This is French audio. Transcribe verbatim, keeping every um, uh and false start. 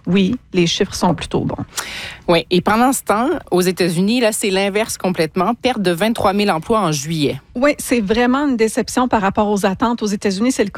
oui, les chiffres sont plutôt bons. Oui, et pendant ce temps, aux États-Unis, là, c'est l'inverse complètement. Perte de vingt-trois mille emplois en juillet. Oui, c'est vraiment une déception par rapport aux attentes. Aux États-Unis, c'est le